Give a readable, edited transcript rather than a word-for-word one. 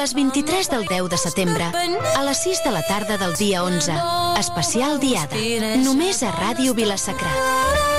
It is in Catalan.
les 23 del 10 de setembre, a les 6 de la tarda del dia 11. Especial Diada. Només a Ràdio Vila-sacra.